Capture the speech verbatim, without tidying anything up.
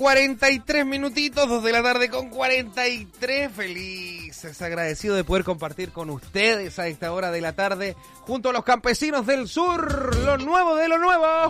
cuarenta y tres minutitos, dos de la tarde con cuarenta y tres. Felices, agradecido de poder compartir con ustedes a esta hora de la tarde junto a los campesinos del sur, lo nuevo de lo nuevo.